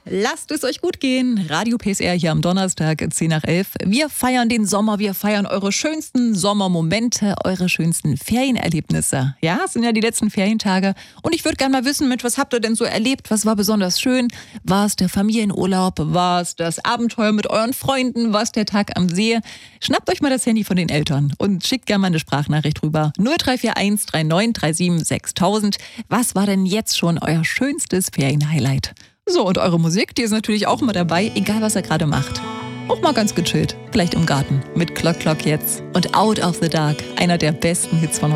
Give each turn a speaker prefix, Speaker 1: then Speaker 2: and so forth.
Speaker 1: Lasst es euch gut gehen. Radio PSR hier am Donnerstag, 10 nach 11. Wir feiern den Sommer, wir feiern eure schönsten Sommermomente, eure schönsten Ferienerlebnisse. Ja, es sind ja die letzten Ferientage. Und ich würde gerne mal wissen, Mensch, was habt ihr denn so erlebt? Was war besonders schön? War es der Familienurlaub? War es das Abenteuer mit euren Freunden? War es der Tag am See? Schnappt euch mal das Handy von den Eltern und schickt gerne mal eine Sprachnachricht rüber. 0341 3937 6000. Was war denn jetzt schon euer schönstes Ferienhighlight? So, und eure Musik, die ist natürlich auch immer dabei, egal was ihr gerade macht. Auch mal ganz gechillt, vielleicht im Garten, mit Clock Clock jetzt und Out of the Dark, einer der besten Hits von